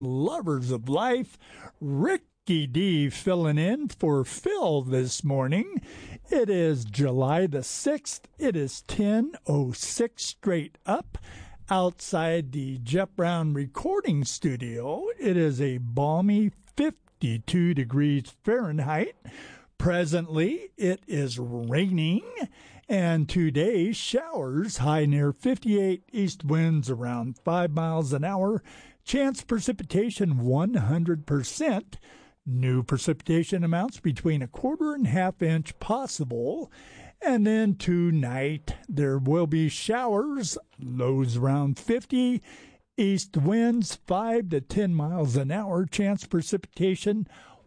lovers of life. Ricky D filling in for Phil this morning. It is July the 6th. It is 10:06 straight up outside the Jeff Brown recording studio. It is a balmy 52 degrees Fahrenheit. Presently, it is raining, and today, showers, high near 58, east winds around 5 miles an hour, chance precipitation 100%, new precipitation amounts between a quarter and half inch possible, and then tonight, there will be showers, lows around 50, east winds 5 to 10 miles an hour, chance precipitation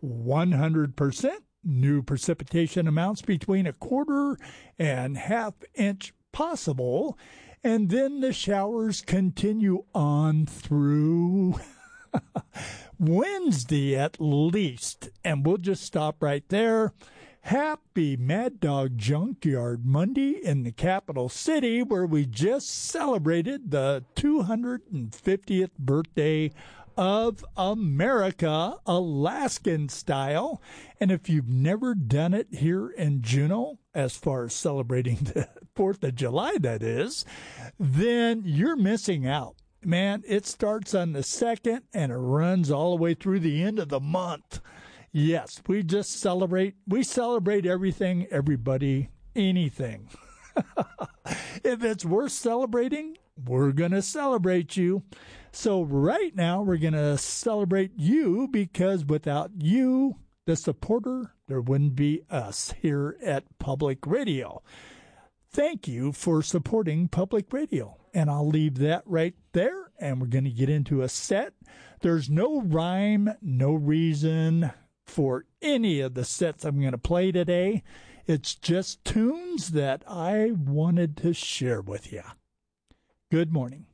100%. New precipitation amounts between a quarter and half inch possible. And then the showers continue on through Wednesday at least. And we'll just stop right there. Happy Mad Dog Junkyard Monday in the capital city, where we just celebrated the 250th birthday of America, Alaskan style. And if you've never done it here in Juneau, as far as celebrating the 4th of July, that is, then you're missing out. Man, it starts on the 2nd and it runs all the way through the end of the month. Yes, we celebrate everything, everybody, anything. If it's worth celebrating, we're going to celebrate you. So right now, we're going to celebrate you, because without you, the supporter, there wouldn't be us here at Public Radio. Thank you for supporting Public Radio. And I'll leave that right there, and we're going to get into a set. There's no rhyme, no reason for any of the sets I'm going to play today. It's just tunes that I wanted to share with you. Good morning.